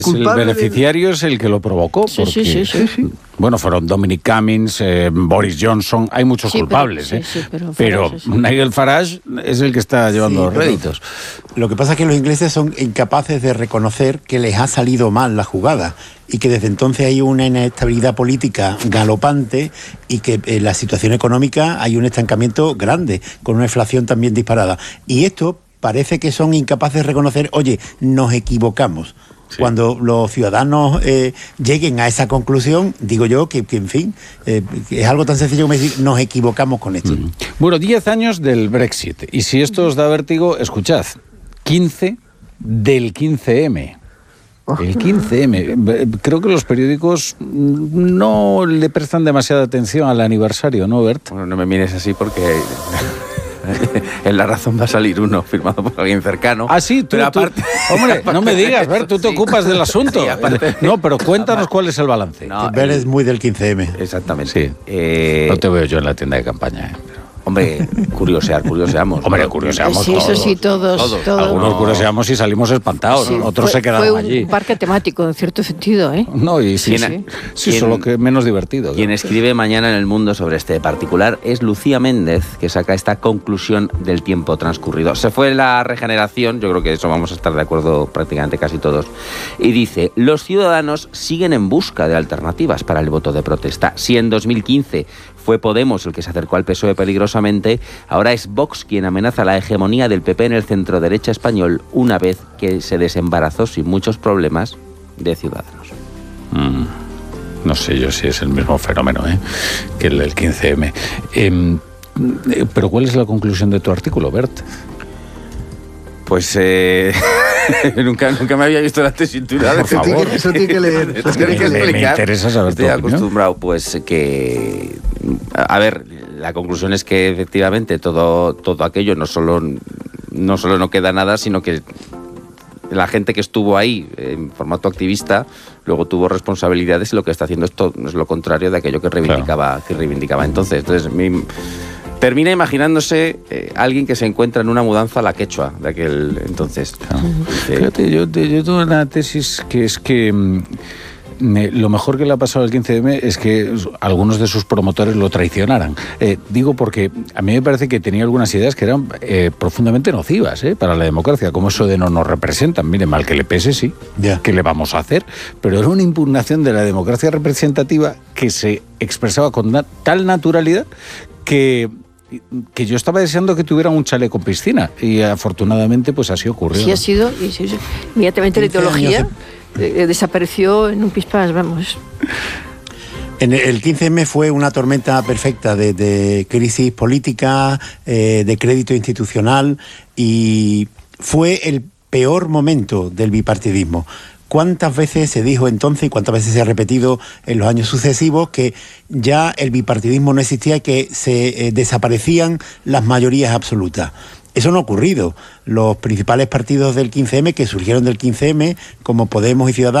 El beneficiario es el que lo provocó. Sí. Bueno, fueron Dominic Cummings, Boris Johnson, hay muchos culpables, pero Nigel Farage es el que está llevando los réditos. Lo que pasa es que los ingleses son incapaces de reconocer que les ha salido mal la jugada y que desde entonces hay una inestabilidad política galopante y que en la situación económica hay un estancamiento grande, con una inflación también disparada. Y esto parece que son incapaces de reconocer, oye, nos equivocamos. Sí. Cuando los ciudadanos lleguen a esa conclusión, digo yo que en fin, es algo tan sencillo como decir, nos equivocamos con esto. Bueno, 10 años del Brexit. Y si esto os da vértigo, escuchad, 15 del 15M. El 15M. Creo que los periódicos no le prestan demasiada atención al aniversario, ¿no, Bert? Bueno, no me mires así porque... en La Razón va a salir uno firmado por alguien cercano. Ah, sí, tú, hombre, no me digas, Bert, tú te ocupas del asunto. Sí, no, pero cuéntanos cuál es el balance. No, Bert es muy del 15M. Exactamente. Sí. No te veo yo en la tienda de campaña, Hombre, curioseamos. Hombre, curioseamos sí, todos. Eso sí, todos. Algunos curioseamos y salimos espantados, sí, otros se quedaron allí. Fue un parque temático, en cierto sentido, ¿eh? No, y sí, solo que menos divertido. Quien escribe mañana en El Mundo sobre este particular es Lucía Méndez, que saca esta conclusión del tiempo transcurrido. Se fue la regeneración, yo creo que eso vamos a estar de acuerdo prácticamente casi todos, y dice, los ciudadanos siguen en busca de alternativas para el voto de protesta. Si en 2015 fue Podemos el que se acercó al PSOE peligrosamente, ahora es Vox quien amenaza la hegemonía del PP en el centro-derecha español una vez que se desembarazó sin muchos problemas de Ciudadanos. No sé yo si es el mismo fenómeno que el del 15M. Pero ¿cuál es la conclusión de tu artículo, Bert? Pues nunca me había visto la tesitura. Por favor. Eso tiene que leer. Me interesa saber tu opinión. Estoy acostumbrado, pues que... A ver, la conclusión es que efectivamente todo aquello no solo no queda nada, sino que la gente que estuvo ahí en formato activista luego tuvo responsabilidades y lo que está haciendo esto es lo contrario de aquello que reivindicaba entonces. Termina imaginándose alguien que se encuentra en una mudanza a la quechua de aquel entonces. Fíjate, yo tengo una tesis que es que lo mejor que le ha pasado al 15M es que algunos de sus promotores lo traicionaran. Digo porque a mí me parece que tenía algunas ideas que eran profundamente nocivas para la democracia, como eso de no nos representan. Mire, mal que le pese, sí, ¿qué le vamos a hacer? Pero era una impugnación de la democracia representativa que se expresaba con tal naturalidad que yo estaba deseando que tuvieran un chalet con piscina y afortunadamente pues así ocurrió. Sí ha sido, inmediatamente la ideología desapareció en un pispás, vamos. En el 15M fue una tormenta perfecta de crisis política, de crédito institucional y fue el peor momento del bipartidismo. ¿Cuántas veces se dijo entonces y cuántas veces se ha repetido en los años sucesivos que ya el bipartidismo no existía y que se desaparecían las mayorías absolutas? Eso no ha ocurrido. Los principales partidos del 15M, que surgieron del 15M, como Podemos y Ciudadanos,